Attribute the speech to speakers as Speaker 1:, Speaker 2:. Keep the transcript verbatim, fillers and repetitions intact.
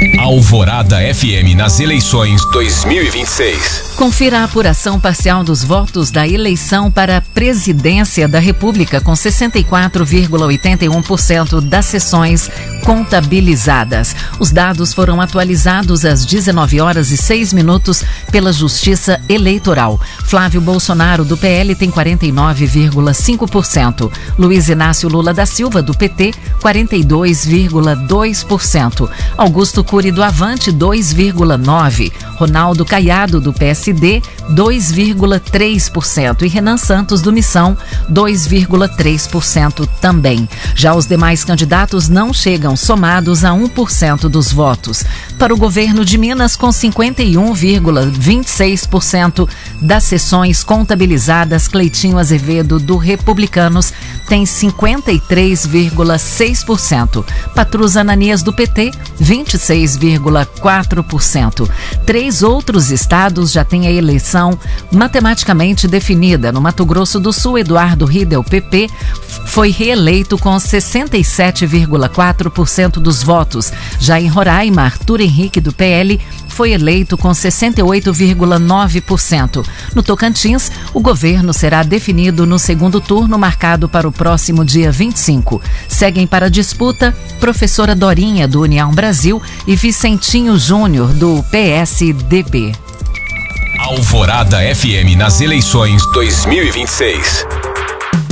Speaker 1: Alvorada F M nas eleições dois mil e vinte e seis.
Speaker 2: Confira a apuração parcial dos votos da eleição para a presidência da República, com sessenta e quatro vírgula oitenta e um por cento das sessões contabilizadas. Os dados foram atualizados às dezenove horas e seis minutos pela Justiça Eleitoral. Flávio Bolsonaro, do P L, tem quarenta e nove vírgula cinco por cento. Luiz Inácio Lula da Silva, do P T, quarenta e dois vírgula dois por cento. Augusto Cury, do Avante, dois vírgula nove por cento. Ronaldo Caiado, do P S D, dois vírgula três por cento. E Renan Santos, do Missão, dois vírgula três por cento também. Já os demais candidatos não chegam somados a um por cento dos votos. Para o governo de Minas, com cinquenta e um vírgula vinte e seis por cento das sessões contabilizadas, Cleitinho Azevedo, do Republicanos, tem cinquenta e três vírgula seis por cento. Patrus Ananias, do P T, vinte e seis vírgula quatro por cento. Três outros estados já têm a eleição matematicamente definida. No Mato Grosso do Sul, Eduardo Riedel, P P, foi reeleito com sessenta e sete vírgula quatro por cento dos votos. Já em Roraima, Arthur Henrique, do P L, foi eleito com sessenta e oito vírgula nove por cento. No Tocantins, o governo será definido no segundo turno, marcado para o próximo dia vinte e cinco. Seguem para a disputa professora Dorinha, do União Brasil, e Vicentinho Júnior, do P S D B.
Speaker 1: Alvorada F M nas eleições dois mil e vinte e seis.